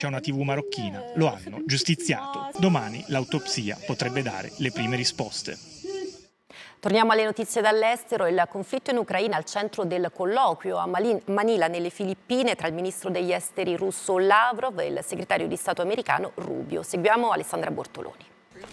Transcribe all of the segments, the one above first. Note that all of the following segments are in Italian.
C'è una TV marocchina, lo hanno giustiziato. Domani l'autopsia potrebbe dare le prime risposte. Torniamo alle notizie dall'estero. Il conflitto in Ucraina al centro del colloquio a Manila, nelle Filippine, tra il ministro degli esteri russo Lavrov e il segretario di Stato americano Rubio. Seguiamo Alessandra Bortoloni.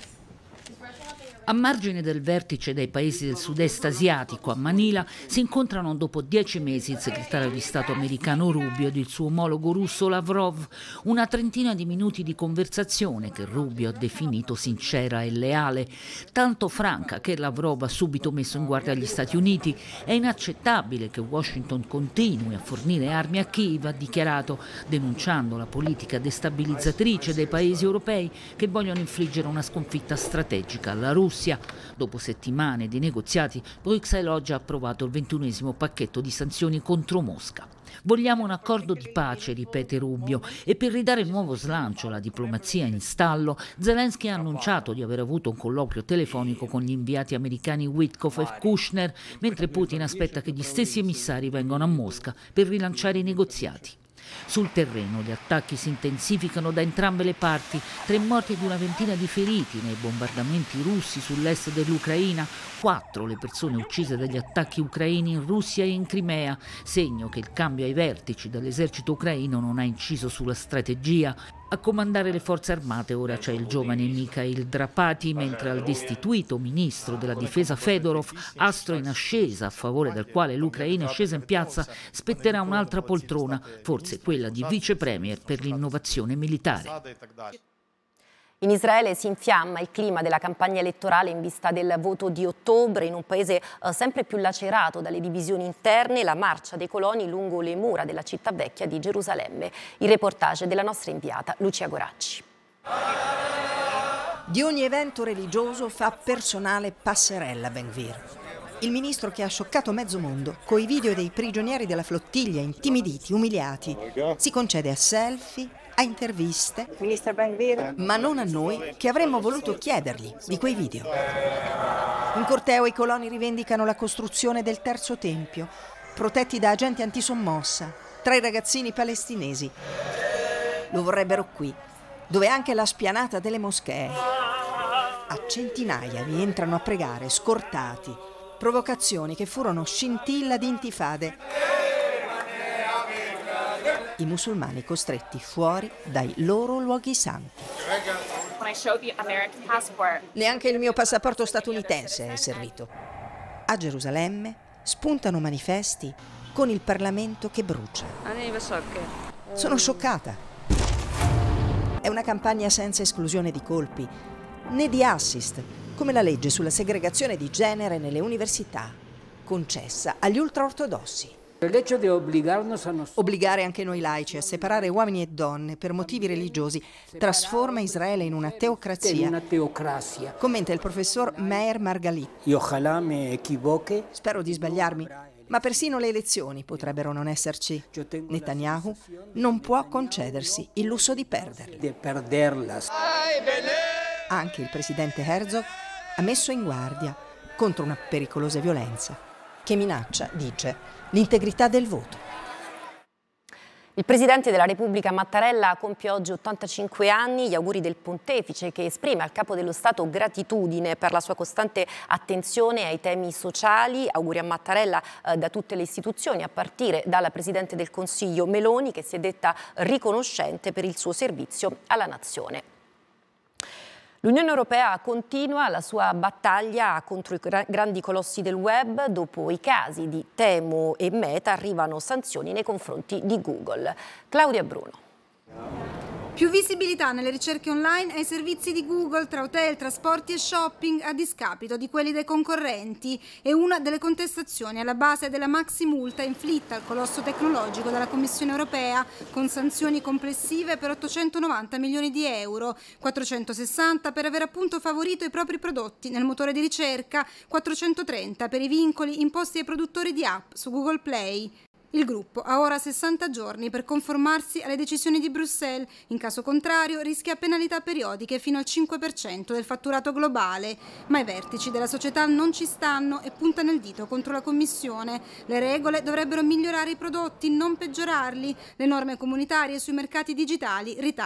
A margine del vertice dei paesi del sud-est asiatico a Manila si incontrano dopo 10 mesi il segretario di Stato americano Rubio ed il suo omologo russo Lavrov. Una trentina di minuti di conversazione che Rubio ha definito sincera e leale, tanto franca che Lavrov ha subito messo in guardia gli Stati Uniti. È inaccettabile che Washington continui a fornire armi a Kiev, ha dichiarato, denunciando la politica destabilizzatrice dei paesi europei che vogliono infliggere una sconfitta strategica alla Russia. Dopo settimane di negoziati, Bruxelles oggi ha approvato il 21° pacchetto di sanzioni contro Mosca. Vogliamo un accordo di pace, ripete Rubio, e per ridare nuovo slancio alla diplomazia in stallo, Zelensky ha annunciato di aver avuto un colloquio telefonico con gli inviati americani Witkoff e Kushner, mentre Putin aspetta che gli stessi emissari vengano a Mosca per rilanciare i negoziati. Sul terreno gli attacchi si intensificano da entrambe le parti, 3 morti ed una ventina di feriti nei bombardamenti russi sull'est dell'Ucraina, 4 le persone uccise dagli attacchi ucraini in Russia e in Crimea, segno che il cambio ai vertici dell'esercito ucraino non ha inciso sulla strategia. A comandare le forze armate ora c'è il giovane Mikhail Drapati, mentre al destituito ministro della difesa Fedorov, astro in ascesa a favore del quale l'Ucraina è scesa in piazza, spetterà un'altra poltrona, forse quella di vice premier per l'innovazione militare. In Israele si infiamma il clima della campagna elettorale in vista del voto di ottobre. In un paese sempre più lacerato dalle divisioni interne, la marcia dei coloni lungo le mura della città vecchia di Gerusalemme. Il reportage della nostra inviata Lucia Goracci. Di ogni evento religioso fa personale passerella Ben-Gvir. Il ministro che ha scioccato mezzo mondo coi video dei prigionieri della flottiglia intimiditi, umiliati. Si concede a selfie, a interviste, ma non a noi che avremmo voluto chiedergli di quei video. In corteo i coloni rivendicano la costruzione del terzo tempio, protetti da agenti antisommossa, 3 ragazzini palestinesi. Lo vorrebbero qui, dove anche la spianata delle moschee. A centinaia vi entrano a pregare, scortati, provocazioni che furono scintilla di intifade. I musulmani costretti fuori dai loro luoghi santi. Neanche il mio passaporto statunitense è servito. A Gerusalemme spuntano manifesti con il Parlamento che brucia. Sono scioccata. È una campagna senza esclusione di colpi, né di assist, come la legge sulla segregazione di genere nelle università, concessa agli ultraortodossi. Obbligare anche noi laici a separare uomini e donne per motivi religiosi trasforma Israele in una teocrazia. Commenta il professor Meir Margalit. Spero di sbagliarmi, ma persino le elezioni potrebbero non esserci. Netanyahu non può concedersi il lusso di perderle. Anche il presidente Herzog ha messo in guardia contro una pericolosa violenza che minaccia, dice, l'integrità del voto. Il Presidente della Repubblica Mattarella compie oggi 85 anni, gli auguri del Pontefice che esprime al Capo dello Stato gratitudine per la sua costante attenzione ai temi sociali. Auguri a Mattarella da tutte le istituzioni, a partire dalla Presidente del Consiglio Meloni, che si è detta riconoscente per il suo servizio alla Nazione. L'Unione Europea continua la sua battaglia contro i grandi colossi del web. Dopo i casi di Temu e Meta arrivano sanzioni nei confronti di Google. Claudia Bruno. Più visibilità nelle ricerche online ai servizi di Google tra hotel, trasporti e shopping a discapito di quelli dei concorrenti è una delle contestazioni alla base della maxi multa inflitta al colosso tecnologico dalla Commissione europea con sanzioni complessive per 890 milioni di euro, 460 per aver appunto favorito i propri prodotti nel motore di ricerca, 430 per i vincoli imposti ai produttori di app su Google Play. Il gruppo ha ora 60 giorni per conformarsi alle decisioni di Bruxelles, in caso contrario rischia penalità periodiche fino al 5% del fatturato globale, ma i vertici della società non ci stanno e puntano il dito contro la Commissione. Le regole dovrebbero migliorare i prodotti, non peggiorarli. Le norme comunitarie sui mercati digitali ritardano